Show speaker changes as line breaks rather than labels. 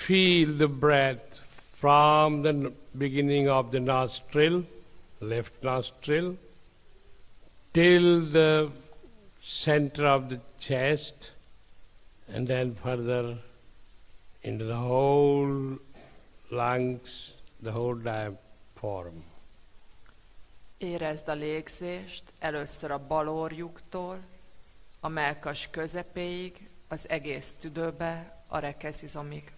feel the breath from the beginning of the nostril, left nostril, till the center of the chest, and then further into the whole lungs, the whole diaphragm.
Érezd a légzést először a bal orrjuktól, a mellkas közepéig, az egész tüdőbe, a rekeszizomig.